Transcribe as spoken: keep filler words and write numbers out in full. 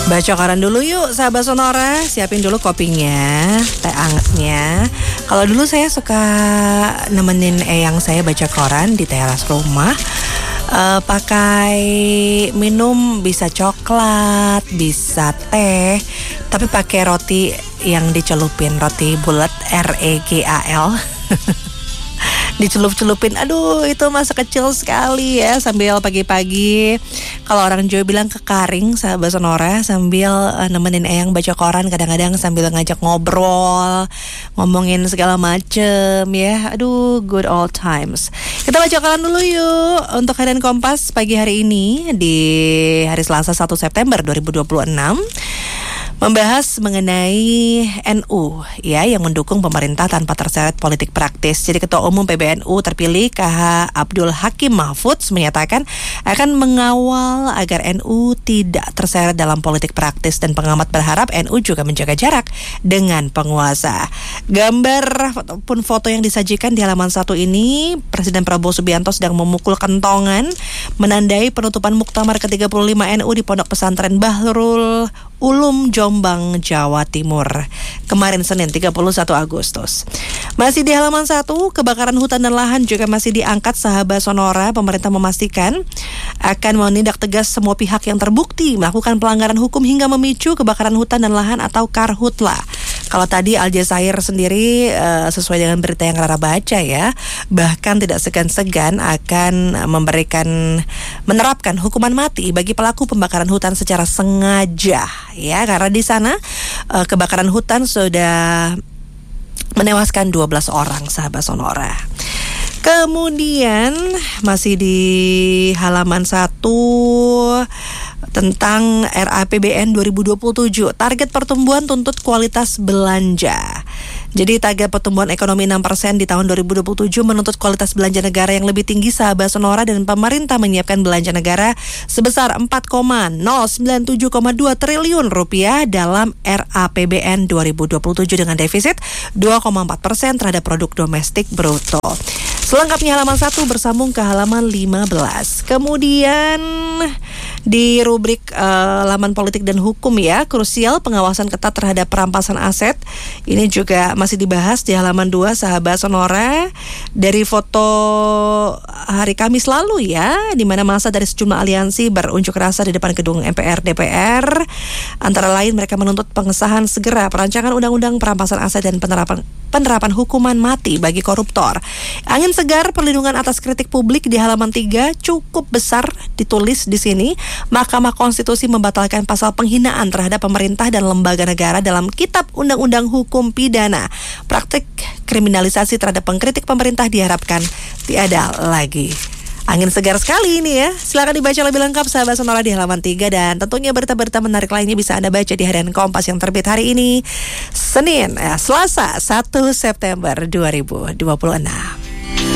Baca koran dulu yuk sahabat Sonora. Siapin dulu kopinya, teh angetnya. Kalau dulu saya suka nemenin eyang saya baca koran di teras rumah, uh, pakai minum bisa coklat, bisa teh, tapi pakai roti yang dicelupin, roti bulat R E G A L. Dicelup-celupin, aduh itu masa kecil sekali ya. Sambil pagi-pagi, kalau orang Jawa bilang kekaring sahabat Sonora, sambil uh, nemenin eyang baca koran, kadang-kadang sambil ngajak ngobrol, ngomongin segala macem ya. Aduh, good old times. Kita baca koran dulu yuk untuk Harian Kompas pagi hari ini di hari Selasa satu September dua ribu dua puluh enam. Membahas mengenai N U ya yang mendukung pemerintah tanpa terseret politik praktis. Jadi Ketua Umum P B N U terpilih K H Abdul Hakim Mahfudz menyatakan akan mengawal agar N U tidak terseret dalam politik praktis, dan pengamat berharap N U juga menjaga jarak dengan penguasa. Gambar ataupun foto yang disajikan di halaman satu ini, Presiden Prabowo Subianto sedang memukul kentongan menandai penutupan muktamar ke tiga puluh lima N U di Pondok Pesantren Bahrul Ulum Jombang, Jawa Timur kemarin Senin tiga puluh satu Agustus. Masih di halaman satu, kebakaran hutan dan lahan juga masih diangkat sahabat Sonora. Pemerintah memastikan akan menindak tegas semua pihak yang terbukti melakukan pelanggaran hukum hingga memicu kebakaran hutan dan lahan atau Karhutla. Kalau tadi Al Jazair sendiri uh, sesuai dengan berita yang Rara baca ya, bahkan tidak segan-segan akan memberikan menerapkan hukuman mati bagi pelaku pembakaran hutan secara sengaja ya, karena di sana uh, kebakaran hutan sudah menewaskan dua belas orang sahabat Sonora. Kemudian masih di halaman satu tentang R A P B N dua ribu dua puluh tujuh, target pertumbuhan tuntut kualitas belanja. Jadi target pertumbuhan ekonomi enam persen di tahun dua ribu dua puluh tujuh menuntut kualitas belanja negara yang lebih tinggi sahabat Sonora, dan pemerintah menyiapkan belanja negara sebesar empat koma nol sembilan tujuh koma dua triliun rupiah dalam R A P B N dua ribu dua puluh tujuh dengan defisit dua koma empat persen terhadap produk domestik bruto. Selengkapnya halaman satu bersambung ke halaman lima belas. Kemudian di rubrik uh, laman politik dan hukum ya, krusial pengawasan ketat terhadap perampasan aset. Ini juga masih dibahas di halaman dua sahabat Sonora. Dari foto hari Kamis lalu ya, di mana massa dari sejumlah aliansi berunjuk rasa di depan gedung M P R D P R. Antara lain mereka menuntut pengesahan segera perancangan undang-undang perampasan aset dan penerapan penerapan hukuman mati bagi koruptor. Angin segar perlindungan atas kritik publik di halaman tiga cukup besar ditulis di sini. Mahkamah Konstitusi membatalkan pasal penghinaan terhadap pemerintah dan lembaga negara dalam Kitab Undang-Undang Hukum Pidana. Praktik kriminalisasi terhadap pengkritik pemerintah diharapkan tiada lagi. Angin segar sekali ini ya. Silakan dibaca lebih lengkap sahabat Sonora di halaman tiga, dan tentunya berita-berita menarik lainnya bisa Anda baca di Harian Kompas yang terbit hari ini Senin, eh, Selasa satu September dua ribu dua puluh enam.